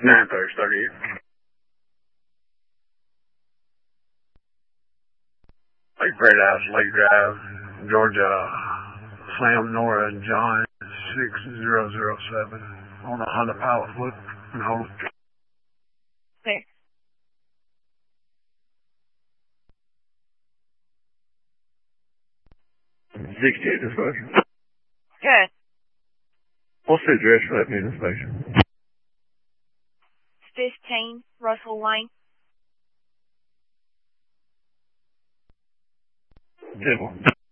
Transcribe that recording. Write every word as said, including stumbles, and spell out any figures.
nine thirty, thirty-eight. Lake Paradise, Lake Drive, Georgia. Sam, Nora, and John, six zero zero seven on a Honda Pilot Flip. No. Six. sixty-eight dispatcher. Good. What's the address for that business station? Fifteen Russell Lane. Ten one.